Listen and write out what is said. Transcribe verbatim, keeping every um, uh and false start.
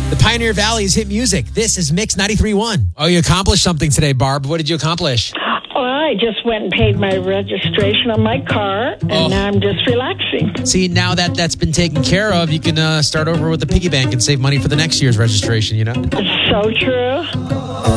The Pioneer Valley's hit music. This is Mix ninety-three point one. Oh, you accomplished something today, Barb. What did you accomplish? Well, I just went and paid my registration on my car, and Oh. now I'm just relaxing. See, now that that's been taken care of, you can uh, start over with the piggy bank and save money for the next year's registration, you know? So true.